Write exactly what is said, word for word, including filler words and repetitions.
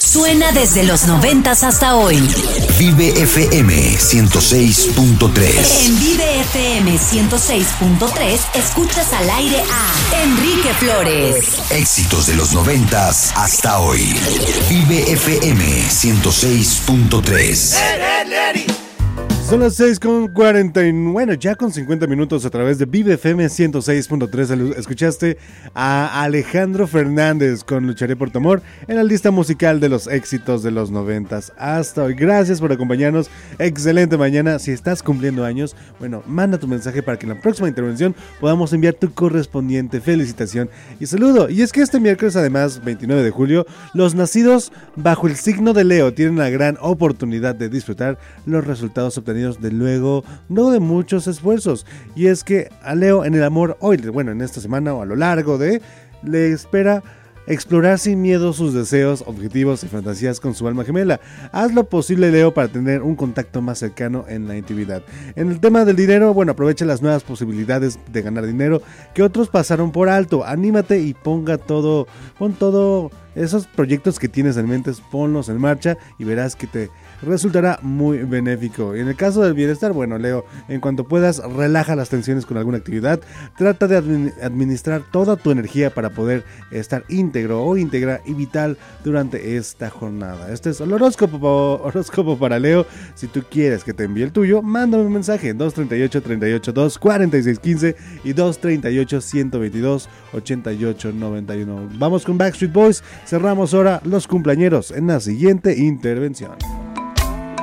Suena desde los noventas hasta hoy. Vive F M ciento seis punto tres. En Vive F M ciento seis punto tres escuchas al aire a Enrique Flores. Éxitos de los noventas hasta hoy. Vive F M ciento seis punto tres. Son las seis con cuarenta y nueve, bueno, ya con cincuenta minutos a través de Vive F M ciento seis punto tres. Escuchaste a Alejandro Fernández con Lucharé por tu amor en la lista musical de los éxitos de los noventas hasta hoy. Gracias por acompañarnos, excelente mañana. Si estás cumpliendo años, bueno, manda tu mensaje para que en la próxima intervención podamos enviar tu correspondiente felicitación y saludo. Y es que este miércoles, además, veintinueve de julio, los nacidos bajo el signo de Leo tienen la gran oportunidad de disfrutar los resultados obtenidos de luego, no de muchos esfuerzos. Y es que a Leo en el amor hoy, bueno, en esta semana o a lo largo de, le espera explorar sin miedo sus deseos, objetivos y fantasías con su alma gemela. Haz lo posible, Leo, para tener un contacto más cercano en la intimidad. En el tema del dinero, bueno, aprovecha las nuevas posibilidades de ganar dinero que otros pasaron por alto. Anímate y ponga todo, pon todo esos proyectos que tienes en mente, ponlos en marcha y verás que te resultará muy benéfico. Y en el caso del bienestar, bueno, Leo, en cuanto puedas, relaja las tensiones con alguna actividad, trata de admin- administrar toda tu energía para poder estar íntegro o íntegra y vital durante esta jornada. Este es el horóscopo, horóscopo para Leo. Si tú quieres que te envíe el tuyo, mándame un mensaje en dos treinta y ocho, treinta y ocho, dos cuarenta y seis quince y dos treinta y ocho, ciento veintidós, ochenta y ocho noventa y uno. Vamos con Backstreet Boys, cerramos ahora los cumpleañeros en la siguiente intervención.